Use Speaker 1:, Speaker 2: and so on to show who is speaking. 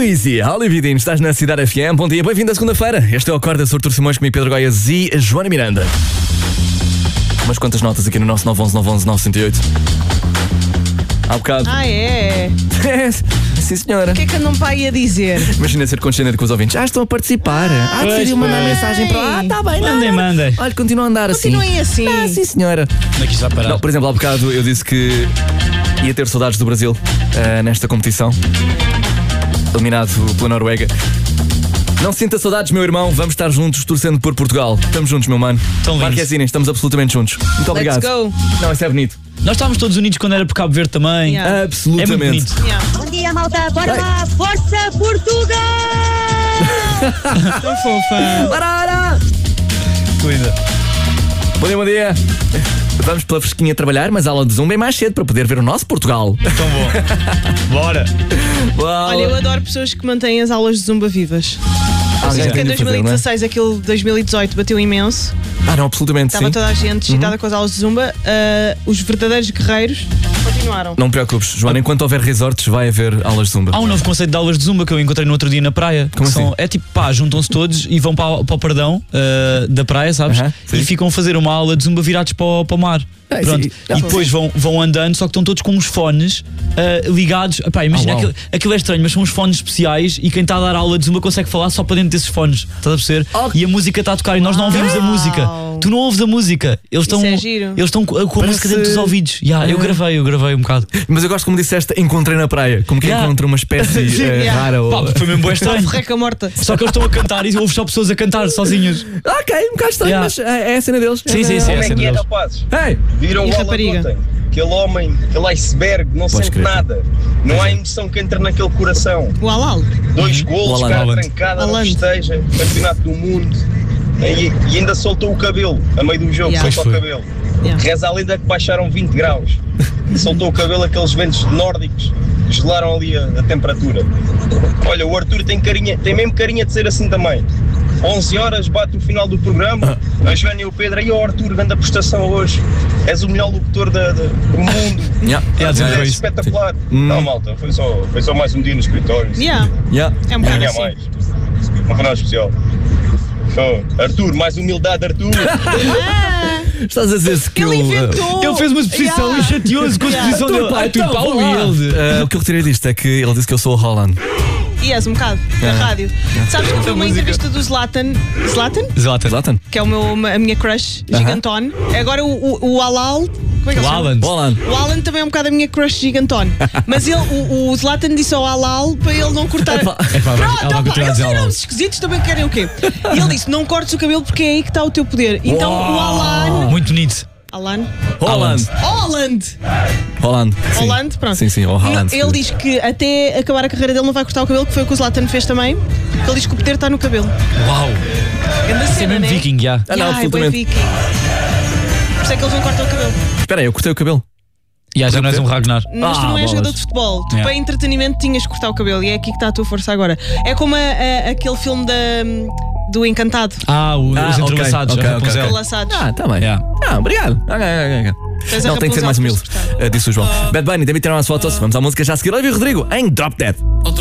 Speaker 1: Easy, Olividinho, estás na Cidade FM. Bom dia, bem-vindo à segunda-feira. Este é o Acorda, sou Artur Simões, comigo Pedro Goiás e a Joana Miranda. Umas quantas notas aqui no nosso 911-911-908. Há bocado.
Speaker 2: É?
Speaker 1: Sim, senhora.
Speaker 2: O que é que andam para aí a dizer?
Speaker 1: Imagina ser condescendente com os ouvintes. Estão a participar. Decidiu mandar mensagem para. Tá bem,
Speaker 3: Mandem.
Speaker 1: Olha, continua a andar assim.
Speaker 2: Continuem assim.
Speaker 1: Sim, senhora.
Speaker 3: Daqui já parar.
Speaker 1: Não, por exemplo, há bocado eu disse que ia ter saudades do Brasil nesta competição. Eliminado pela Noruega. Não sinta saudades, meu irmão. Vamos estar juntos torcendo por Portugal. Estamos juntos, meu mano. Marquezine, estamos absolutamente juntos. Muito obrigado.
Speaker 2: Let's go.
Speaker 1: Não, isso é bonito.
Speaker 3: Nós estávamos todos unidos quando era por Cabo Verde também.
Speaker 2: Yeah.
Speaker 1: Absolutamente.
Speaker 3: É muito bonito.
Speaker 2: Yeah.
Speaker 4: Bom dia, malta. Bora lá. Força, Portugal!
Speaker 2: Tão fofa.
Speaker 1: Ora!
Speaker 3: Cuida.
Speaker 1: Bom dia. Vamos pela fresquinha trabalhar, mas a aula de Zumba é mais cedo para poder ver o nosso Portugal.
Speaker 3: Tão bom. Bora.
Speaker 2: Olha, eu adoro pessoas que mantêm as aulas de Zumba vivas.
Speaker 1: Alguém
Speaker 2: Porque em
Speaker 1: tem de fazer,
Speaker 2: 2016, aquilo de 2018 bateu imenso.
Speaker 1: não, absolutamente
Speaker 2: Estava
Speaker 1: sim.
Speaker 2: toda a gente excitada com as aulas de Zumba. Os verdadeiros guerreiros continuaram.
Speaker 1: Não te preocupes, Joana, enquanto houver resorts vai haver aulas de Zumba.
Speaker 3: Há um novo conceito de aulas de Zumba que eu encontrei no outro dia na praia.
Speaker 1: Como assim?
Speaker 3: É tipo, juntam-se todos e vão para o pardão da praia, sabes?
Speaker 1: Sim.
Speaker 3: E ficam a fazer uma aula de Zumba virados para o mar. Pronto.
Speaker 1: sim.
Speaker 3: E depois vão andando, só que estão todos com uns fones ligados. Imagina,
Speaker 1: uau.
Speaker 3: aquilo é estranho, mas são uns fones especiais e quem está a dar aula de Zumba consegue falar só para dentro desses fones. Estás a perceber? E a música está a tocar e nós não ouvimos a música. Tu não ouves a música. Eles estão
Speaker 2: é giro.
Speaker 3: com a
Speaker 1: Parece-
Speaker 3: música dentro dos ouvidos. Eu gravei um bocado.
Speaker 1: Mas eu gosto como disseste, encontrei na praia. Como que encontra uma espécie rara.
Speaker 3: Foi mesmo bué estranho.
Speaker 2: Ferreca morta.
Speaker 3: Só que eles estão a cantar e ouves só pessoas a cantar sozinhos.
Speaker 1: Ok, um bocado estranho, mas é a cena deles.
Speaker 3: Sim.
Speaker 5: Como é que é,
Speaker 3: deles.
Speaker 5: rapazes?
Speaker 1: Hey!
Speaker 5: Viram
Speaker 2: E
Speaker 5: o Alan
Speaker 2: rapariga?
Speaker 5: ontem? Aquele homem, aquele iceberg, não
Speaker 1: Podes
Speaker 5: sente
Speaker 1: crer.
Speaker 5: nada. Não há emoção que entra naquele coração.
Speaker 2: O Alal.
Speaker 5: 2 golos,
Speaker 1: Alan,
Speaker 5: cara
Speaker 3: Alan.
Speaker 5: trancada, não
Speaker 2: Alan.
Speaker 5: festeja, campeonato do mundo. E ainda soltou o cabelo, a meio do jogo,
Speaker 2: Yeah.
Speaker 5: soltou o
Speaker 3: Pois
Speaker 5: cabelo.
Speaker 2: Yeah.
Speaker 5: Reza a lenda que baixaram 20 graus. Soltou o cabelo, aqueles ventos nórdicos gelaram ali a temperatura. Olha, o Arthur tem mesmo carinha de ser assim também. 11 horas bate o final do programa, a Joana e o Pedro, e o Arthur, grande prestação hoje. És o melhor locutor do mundo.
Speaker 3: foi
Speaker 5: És
Speaker 3: isso.
Speaker 5: espetacular. Não, malta, foi só mais um dia no escritório.
Speaker 2: Yeah. É um bocado
Speaker 5: Ninguém há
Speaker 2: assim.
Speaker 5: mais. Não foi nada especial. Arthur, mais humildade, Arthur.
Speaker 1: Estás a dizer-se que
Speaker 2: Ele inventou.
Speaker 3: Ele fez uma exposição e chateou-se com a exposição dele.
Speaker 1: Então,
Speaker 3: Pá,
Speaker 1: vá lá.
Speaker 3: humilde.
Speaker 1: O que eu retirei disto é que ele disse que eu sou o Holland.
Speaker 2: Um bocado, na rádio. Sabes que foi uma entrevista do Zlatan,
Speaker 1: Zlatan?
Speaker 2: que é a minha crush gigantone. Agora o Alal. Como é que ele se chama?
Speaker 1: Holland.
Speaker 2: O Alan também é um bocado a minha crush gigantone. Mas o Zlatan disse ao Alal para ele não cortar.
Speaker 3: Ela vai continuar a dizer
Speaker 2: Eles têm
Speaker 3: Alal.
Speaker 2: nomes esquisitos, também querem o quê? E ele disse: não cortes o cabelo porque é aí que está o teu poder. Então o Alan.
Speaker 3: Muito bonito.
Speaker 2: Alan?
Speaker 1: Holland.
Speaker 2: Holland, pronto.
Speaker 1: Sim, o Holland.
Speaker 2: Ele diz que até acabar a carreira dele não vai cortar o cabelo, que foi o que o Zlatan fez também. Ele diz que o poder está no cabelo.
Speaker 3: Uau.
Speaker 2: Grande
Speaker 3: É
Speaker 2: cena,
Speaker 3: mesmo
Speaker 2: né?
Speaker 3: viking, já.
Speaker 1: Não,
Speaker 2: É bué
Speaker 1: absolutamente.
Speaker 2: viking. Por isso é que eles não cortam o cabelo.
Speaker 1: Espera aí, eu cortei o cabelo.
Speaker 3: Já não és um Ragnar.
Speaker 2: Mas tu não és
Speaker 1: bolas.
Speaker 2: jogador de futebol. Tu para entretenimento tinhas que cortar o cabelo. E é aqui que está a tua força agora. É como aquele filme do Encantado.
Speaker 3: Os entrelaçados.
Speaker 1: ok,
Speaker 3: a Rapunzel.
Speaker 1: ok.
Speaker 2: Enlaçados.
Speaker 1: Tá bem.
Speaker 3: Yeah.
Speaker 1: Obrigado. Ok.
Speaker 2: Tens a
Speaker 1: Não, tem que ser
Speaker 2: Rapunzel
Speaker 1: mais humilde.
Speaker 2: para despertar.
Speaker 1: Disse o João. Bad Bunny, também tirar umas fotos. Vamos à música já a seguir. Olha, Rodrigo, em Drop Dead.